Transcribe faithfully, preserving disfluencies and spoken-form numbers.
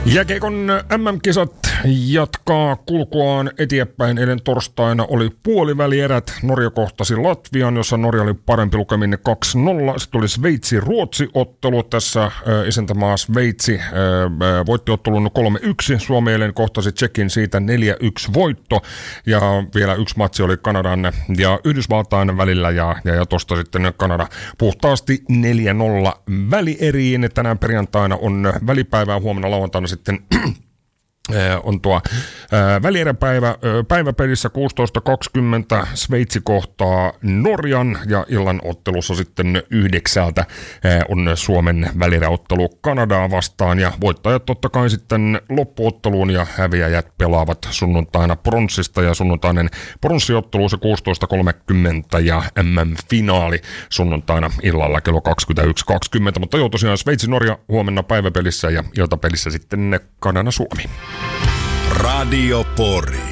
Jääkiekon M M-kisat jatkaa kulkuaan eteenpäin. Eilen torstaina oli puolivälierät. Norja kohtasi Latvian, jossa Norja oli parempi lukemin kaksi nolla. Sitten tuli Sveitsi-Ruotsi-ottelu. Tässä äh, isäntämaa Sveitsi äh, voitti ottelun kolme yksi. Suomi eilen kohtasi Tšekin, siitä neljä yksi voitto. Ja vielä yksi matsi oli Kanadan ja Yhdysvaltain välillä. Ja, ja, ja tosta sitten Kanada puhtaasti neljä nolla välieriin. Tänään perjantaina on välipäivää, huomenna lauantaina sitten on tuo välieräpäivä päiväpelissä kuusitoista kaksikymmentä Sveitsi kohtaa Norjan ja illan ottelussa sitten yhdeksältä on Suomen välieräottelu Kanadaa vastaan ja voittajat totta kai sitten loppuotteluun ja häviäjät pelaavat sunnuntaina pronssista ja sunnuntainen pronssiottelu se kuusitoista kolmekymmentä ja M M-finaali sunnuntaina illalla kello kaksikymmentäyksi kaksikymmentä, mutta joo tosiaan Sveitsi-Norja huomenna päiväpelissä ja iltapelissä sitten Kanada-Suomi. Radio Pori.